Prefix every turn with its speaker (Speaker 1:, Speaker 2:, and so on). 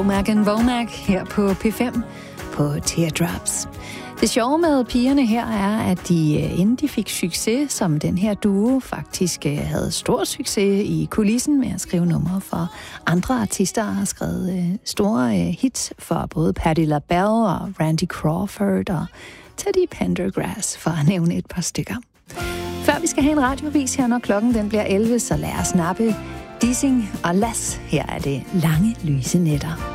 Speaker 1: Womack her på P5 på Teardrops. Det sjove med pigerne her er, at de, inden de fik succes, som den her duo, faktisk havde stor succes i kulissen med at skrive numre for andre artister, har skrevet store hits for både Patti LaBelle og Randy Crawford og Teddy Pendergrass, for at nævne et par stykker. Før vi skal have en radiovis her, når klokken den bliver 11, så lad os snappe Dissing og Lass. Her er det Lange lyse nætter.